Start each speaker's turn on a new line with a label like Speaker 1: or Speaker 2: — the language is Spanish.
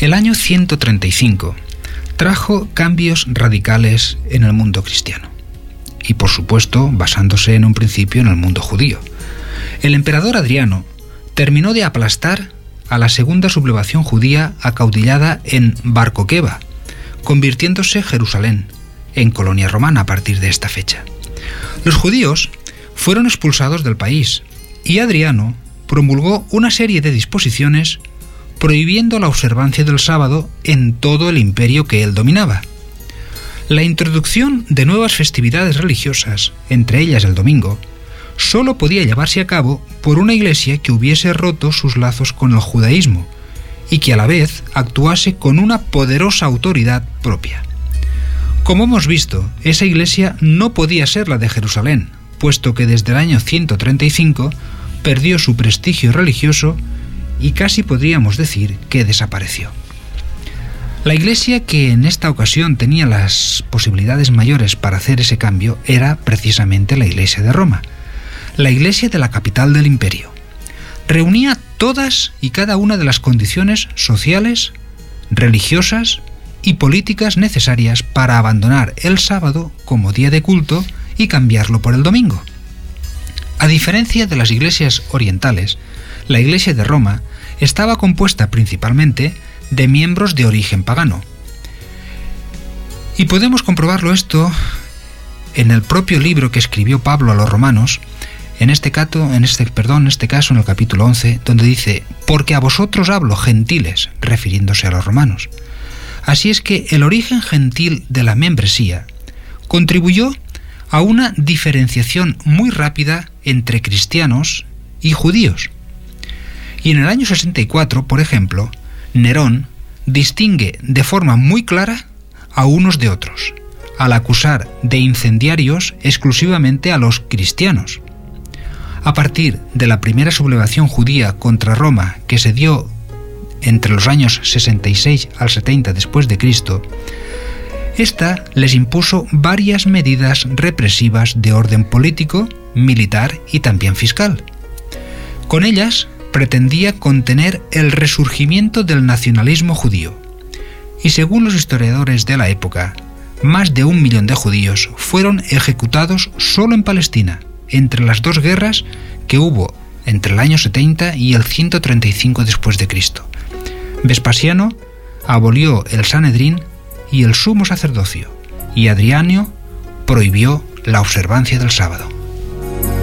Speaker 1: El año 135 trajo cambios radicales en el mundo cristiano, y por supuesto basándose en un principio en el mundo judío. El emperador Adriano terminó de aplastar a la segunda sublevación judía acaudillada en Bar Coqueba, convirtiéndose Jerusalén en colonia romana a partir de esta fecha. Los judíos fueron expulsados del país y Adriano promulgó una serie de disposiciones prohibiendo la observancia del sábado en todo el imperio que él dominaba. La introducción de nuevas festividades religiosas, entre ellas el domingo, solo podía llevarse a cabo por una iglesia que hubiese roto sus lazos con el judaísmo y que a la vez actuase con una poderosa autoridad propia. Como hemos visto, esa iglesia no podía ser la de Jerusalén, puesto que desde el año 135 perdió su prestigio religioso y casi podríamos decir que desapareció. La iglesia que en esta ocasión tenía las posibilidades mayores para hacer ese cambio era precisamente la iglesia de Roma, la iglesia de la capital del imperio. Reunía todas y cada una de las condiciones sociales, religiosas y políticas necesarias para abandonar el sábado como día de culto y cambiarlo por el domingo. A diferencia de las iglesias orientales, la iglesia de Roma estaba compuesta principalmente de miembros de origen pagano. Y podemos comprobarlo esto en el propio libro que escribió Pablo a los romanos, en este caso en el capítulo 11, donde dice: «Porque a vosotros hablo, gentiles», refiriéndose a los romanos. Así es que el origen gentil de la membresía contribuyó a una diferenciación muy rápida entre cristianos y judíos. Y en el año 64, por ejemplo, Nerón distingue de forma muy clara a unos de otros, al acusar de incendiarios exclusivamente a los cristianos. A partir de la primera sublevación judía contra Roma, que se dio entre los años 66 al 70 después de Cristo, esta les impuso varias medidas represivas de orden político, militar y también fiscal. Con ellas pretendía contener el resurgimiento del nacionalismo judío, y según los historiadores de la época, más de 1 millón de judíos fueron ejecutados solo en Palestina, entre las dos guerras que hubo entre el año 70 y el 135 después de Cristo. Vespasiano abolió el Sanedrín y el sumo sacerdocio, y Adriano prohibió la observancia del sábado.